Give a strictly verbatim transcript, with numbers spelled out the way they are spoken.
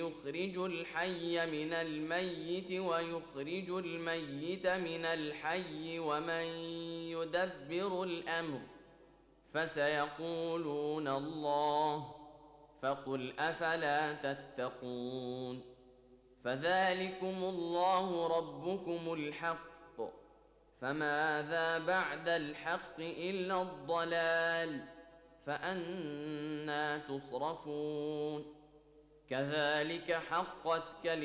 يخرج الحي من الميت ويخرج الميت من الحي ومن يدبر الأمر فسيقولون الله فقل أفلا تتقون فذلكم الله ربكم الحق فماذا بعد الحق إلا الضلال فأنى تصرفون كذلك حقت كلمة